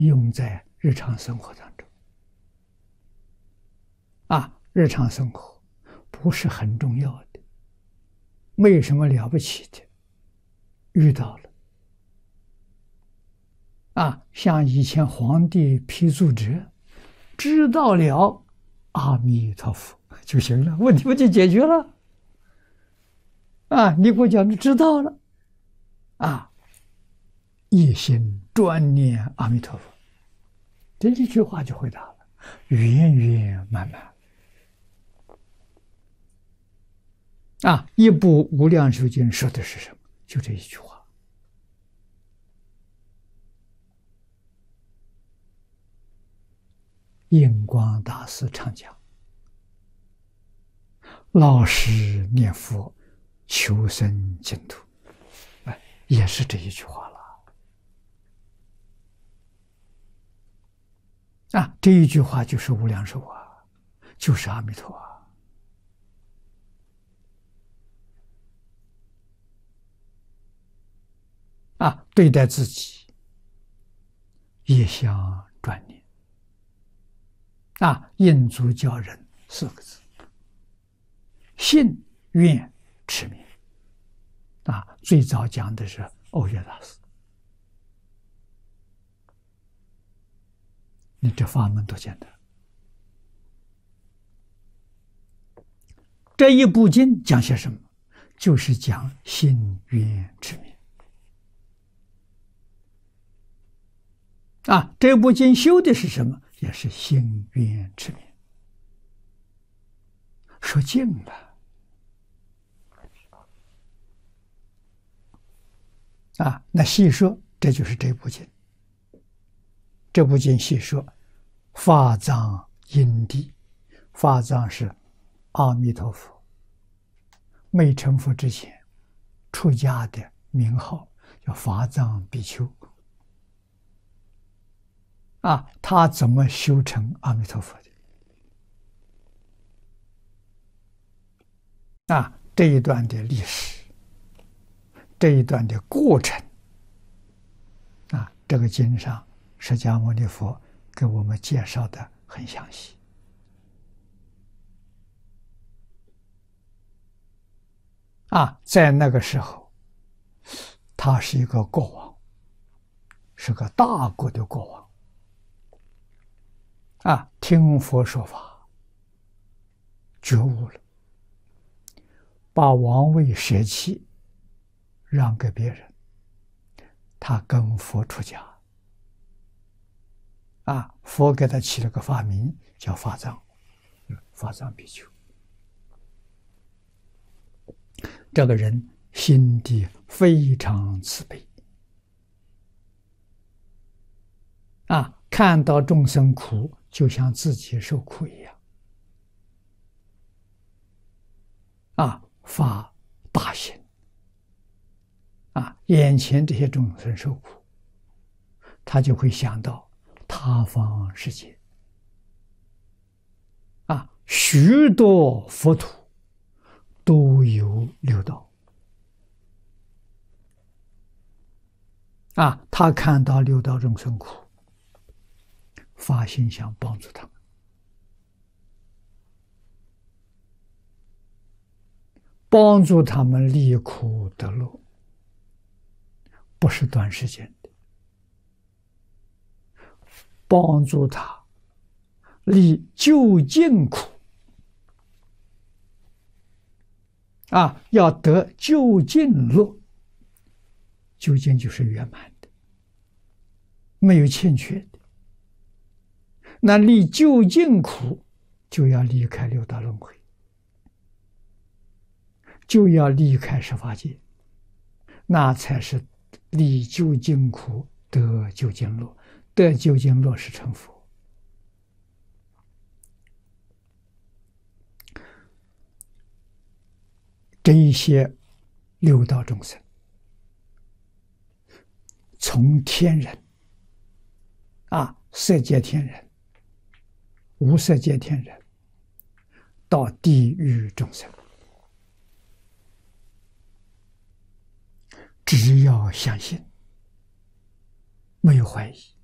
用在日常生活当中。日常生活不是很重要的，没有什么了不起的，遇到了。像以前皇帝批注者，知道了阿弥陀佛就行了，问题不就解决了？你给我讲，你知道了，一心专念阿弥陀佛，这一句话就回答了，圆圆满满。一部《无量寿经》说的是什么？就这一句话。印光大师常讲，老实念佛，求生净土，也是这一句话了。这一句话就是无量寿就是阿弥陀对待自己也想专念。印足教人4个字：信愿持名。最早讲的是欧岳大师。你这法门多简单！这一部经讲些什么？就是讲信愿持名。这部经修的是什么？也是信愿持名。说尽了。那细说，这就是这部经。这部经细说，法藏因地，法藏是阿弥陀佛没成佛之前出家的名号，叫法藏比丘。他怎么修成阿弥陀佛的？这一段的历史，这一段的过程，这个经上释迦牟尼佛给我们介绍的很详细。在那个时候，他是一个国王，是个大国的国王。听佛说法，觉悟了，把王位舍弃，让给别人，他跟佛出家。佛给他起了个法名，叫法藏，法藏比丘。这个人心地非常慈悲，看到众生苦，就像自己受苦一样，发大心，眼前这些众生受苦，他就会想到他方世界，许多佛土都有六道，他看到六道众生苦，发心想帮助他们，帮助他们离苦得乐，不是短时间的，帮助他离究竟苦，要得究竟乐，究竟就是圆满的，没有欠缺的。那离究竟苦，就要离开六道轮回，就要离开十法界，那才是离究竟苦，得究竟乐。得究竟乐是成佛。这一些六道众生，从天人色界天人、无色界天人，到地狱众生，只要相信，没有怀疑，